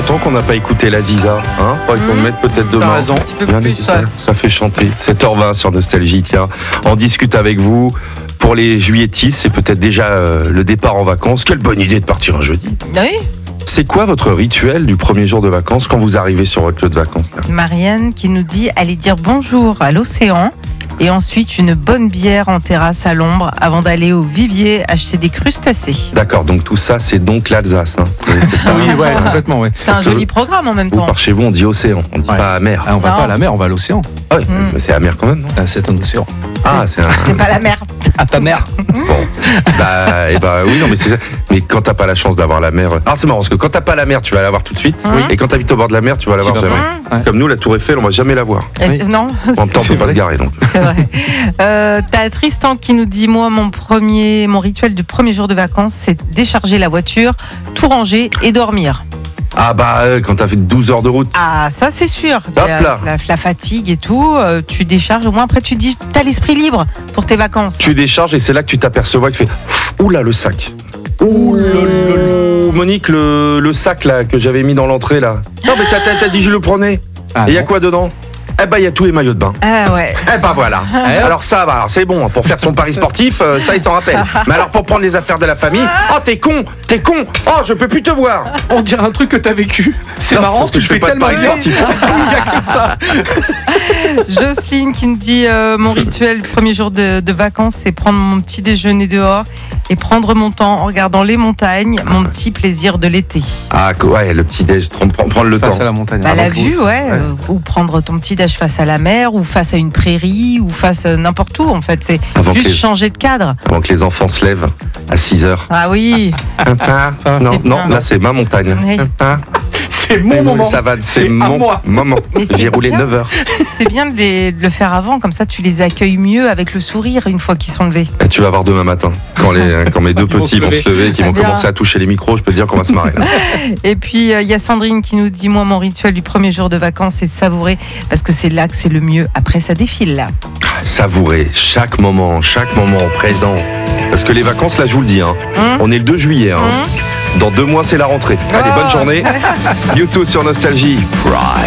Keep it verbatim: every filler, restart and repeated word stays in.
longtemps qu'on n'a pas écouté la Ziza. Hein Faudrait qu'on le mette peut-être T'as demain. raison. Un petit peu Bien, plus, ça, ouais. ça fait chanter. sept heures vingt sur Nostalgie, tiens. On discute avec vous. Pour les juilletistes, c'est peut-être déjà euh, le départ en vacances. Quelle bonne idée de partir un jeudi. Oui, C'est quoi votre rituel du premier jour de vacances quand vous arrivez sur votre lieu de vacances là? Marianne qui nous dit aller dire bonjour à l'océan et ensuite une bonne bière en terrasse à l'ombre avant d'aller au vivier acheter des crustacés. D'accord, donc tout ça, c'est donc l'Alsace. Hein. C'est ça. Oui, ouais, complètement, ouais. C'est un Parce que joli programme en même Vous, temps. par chez vous, on dit océan, on dit Ouais. pas mer. Ah, on va Non. pas à la mer, on va à l'océan. Ah oui, Mm. mais c'est la mer quand même, non? Ah, c'est un océan. Ah, c'est un... C'est pas la mer. Ah, ta mère. Bon, bah, et bah oui, non, mais c'est ça. Mais quand t'as pas la chance d'avoir la mer. Alors c'est marrant, parce que quand t'as pas la mer, tu vas la voir tout de suite. Oui. Et quand t'habites au bord de la mer, tu vas la Tu voir vas jamais. pas. Ouais. Comme nous, la Tour Eiffel, on va jamais la voir. Et- Oui. Non, En même temps, on C'est peut pas vrai. se garer donc. c'est vrai. Euh, T'as Tristan qui nous dit moi mon premier, mon rituel du premier jour de vacances, c'est décharger la voiture, tout ranger et dormir. Ah bah, euh, quand t'as fait douze heures de route. Ah ça c'est sûr. Hop La, là. la, la fatigue et tout, euh, tu décharges. Au moins après tu dis t'as l'esprit libre pour tes vacances. Tu décharges et c'est là que tu t'aperçois que tu fais oula le sac. Ouh là là là. Monique, le, le sac là que j'avais mis dans l'entrée là. Non mais ça t'as t'as dit je le prenais. Ah, Et il y a non. quoi dedans? Eh bah il y a tous les maillots de bain. Ah ouais. Eh bah voilà. Alors ça va, alors c'est bon, pour faire son pari sportif, euh, ça il s'en rappelle. Mais alors pour prendre les affaires de la famille, oh t'es con, t'es con, oh je peux plus te voir. On dirait un truc que t'as vécu. C'est Non, marrant, parce que tu je fais fais pas de tellement paris exercice. sportif. Il y a que ça. Jocelyne qui nous dit euh, mon rituel du premier jour de, de vacances, c'est prendre mon petit déjeuner dehors et prendre mon temps en regardant les montagnes, mon petit plaisir de l'été. Ah que- ouais, le petit déj, prendre, prendre le Face temps. à la montagne. Bah, la Avant vue, tout, ouais, c'est- euh, ou prendre ton petit déj face à la mer, ou face à une prairie, ou face à n'importe où. En fait, c'est Avant que juste les- changer de cadre. Avant que les enfants se lèvent à six heures. Ah oui, Non, C'est non, bien. là c'est ma montagne. Oui. C'est mon moment. Ça va, c'est à mon moi. moment. Mais c'est J'ai roulé bien. neuf heures. c'est bien de, les- de le faire avant, comme ça tu les accueilles mieux avec le sourire une fois qu'ils sont levés. Et tu vas voir demain matin, quand, les, quand mes deux Ils vont petits se vont lever. se lever, qui vont Bien. commencer à toucher les micros, je peux te dire qu'on va se marrer. là. Et puis il y a Sandrine qui nous dit moi mon rituel du premier jour de vacances c'est de savourer parce que c'est là que c'est le mieux. Après ça défile là. Savourer chaque moment, chaque moment présent. Parce que les vacances, là je vous le dis, hein, Hum. on est le deux juillet. Hein. Hum. Dans deux mois c'est la rentrée. Allez, bonne journée. YouTube sur Nostalgie. Pride.